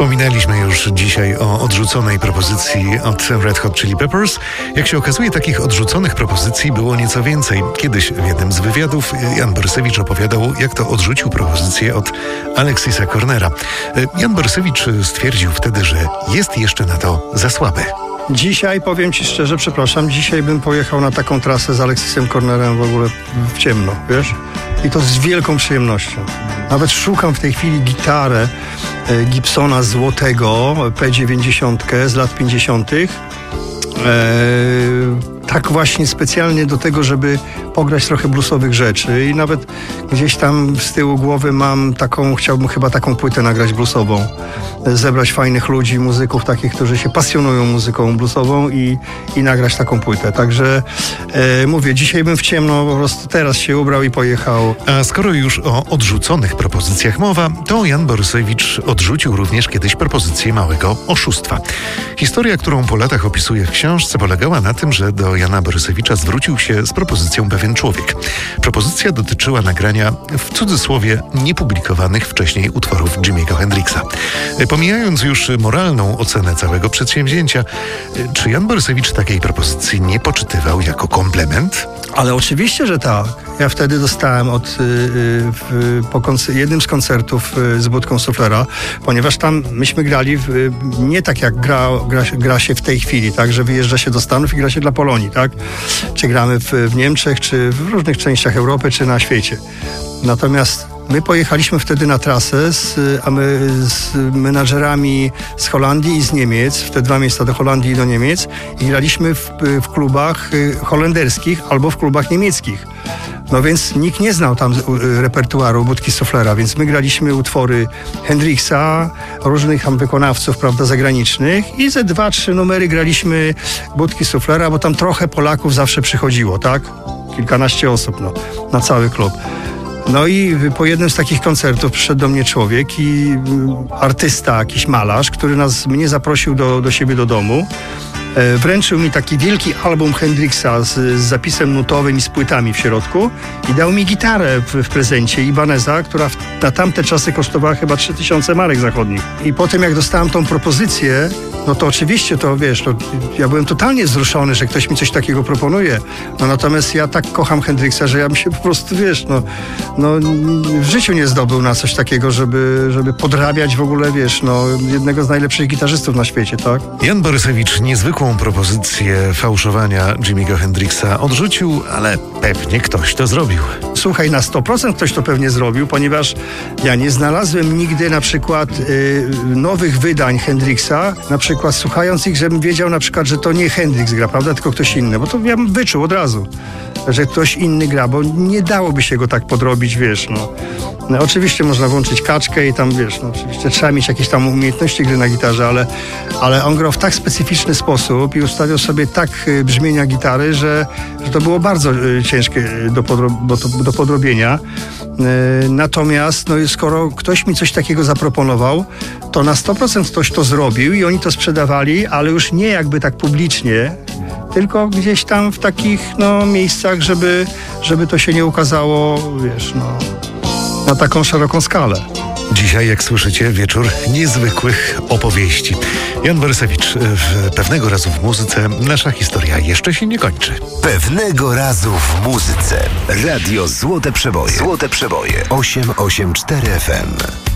Wspominaliśmy już dzisiaj o odrzuconej propozycji od Red Hot Chili Peppers. Jak się okazuje, takich odrzuconych propozycji było nieco więcej. Kiedyś w jednym z wywiadów Jan Borysewicz opowiadał, jak to odrzucił propozycję od Alexisa Cornera. Jan Borysewicz stwierdził wtedy, że jest jeszcze na to za słaby. Dzisiaj, powiem Ci szczerze, przepraszam, dzisiaj bym pojechał na taką trasę z Alexisem Cornerem w ogóle w ciemno, wiesz? I to z wielką przyjemnością. Nawet szukam w tej chwili gitarę Gibsona złotego, P90 z lat 50. Tak właśnie specjalnie do tego, żeby pograć trochę bluesowych rzeczy i nawet gdzieś tam z tyłu głowy mam taką, chciałbym chyba taką płytę nagrać bluesową, zebrać fajnych ludzi, muzyków takich, którzy się pasjonują muzyką bluesową i nagrać taką płytę. Także mówię, dzisiaj bym w ciemno po prostu teraz się ubrał i pojechał. A skoro już o odrzuconych propozycjach mowa, to Jan Borysewicz odrzucił również kiedyś propozycję małego oszustwa. Historia, którą po latach opisuje w książce, polegała na tym, że do Jana Borysewicza zwrócił się z propozycją pewien człowiek. Propozycja dotyczyła nagrania, w cudzysłowie, niepublikowanych wcześniej utworów Jimmy'ego Hendrixa. Pomijając już moralną ocenę całego przedsięwzięcia, czy Jan Borysewicz takiej propozycji nie poczytywał jako komplement? Ale oczywiście, że tak. Ja wtedy dostałem po jednym z koncertów z Budką Suflera, ponieważ tam myśmy grali nie tak jak gra się w tej chwili, tak, że wyjeżdża się do Stanów i gra się dla Polonii, tak? Czy gramy w Niemczech, czy w różnych częściach Europy, czy na świecie. Natomiast my pojechaliśmy wtedy na trasę z menadżerami z Holandii i z Niemiec, w te dwa miejsca do Holandii i do Niemiec, i graliśmy w klubach holenderskich albo w klubach niemieckich. No więc nikt nie znał tam repertuaru Budki Suflera, więc my graliśmy utwory Hendrixa, różnych tam wykonawców, prawda, zagranicznych, i ze 2-3 numery graliśmy Budki Suflera, bo tam trochę Polaków zawsze przychodziło, tak? Kilkanaście osób, no, na cały klub. No i po jednym z takich koncertów przyszedł do mnie człowiek i artysta, jakiś malarz, który mnie zaprosił do siebie do domu. Wręczył mi taki wielki album Hendrixa z zapisem nutowym i z płytami w środku i dał mi gitarę w prezencie Ibaneza, która na tamte czasy kosztowała chyba 3000 marek zachodnich. I potem jak dostałem tą propozycję, no to oczywiście to wiesz, no, ja byłem totalnie wzruszony, że ktoś mi coś takiego proponuje. No natomiast ja tak kocham Hendrixa, że ja bym się po prostu, wiesz, no w życiu nie zdobył na coś takiego, żeby podrabiać w ogóle, wiesz, no jednego z najlepszych gitarzystów na świecie, tak? Jan Borysewicz niezwykłą propozycję fałszowania Jimmy'ego Hendrixa odrzucił, ale pewnie ktoś to zrobił. Słuchaj, na 100% ktoś to pewnie zrobił, ponieważ ja nie znalazłem nigdy na przykład nowych wydań Hendrixa, na przykład słuchając ich, żebym wiedział na przykład, że to nie Hendrix gra, prawda, tylko ktoś inny, bo to ja bym wyczuł od razu, że ktoś inny gra, bo nie dałoby się go tak podrobić, wiesz, no. Oczywiście można włączyć kaczkę i tam, wiesz, no oczywiście trzeba mieć jakieś tam umiejętności gry na gitarze, ale on grał w tak specyficzny sposób i ustawiał sobie tak brzmienia gitary, że to było bardzo ciężkie do podrobienia. Natomiast no, skoro ktoś mi coś takiego zaproponował, to na 100% ktoś to zrobił i oni to sprzedawali, ale już nie jakby tak publicznie, tylko gdzieś tam w takich no, miejscach, żeby to się nie ukazało, wiesz, no, na taką szeroką skalę. Dzisiaj, jak słyszycie, wieczór niezwykłych opowieści. Jan Borysewicz, pewnego razu w muzyce nasza historia jeszcze się nie kończy. Pewnego razu w muzyce. Radio Złote Przeboje. Złote Przeboje. 884 FM.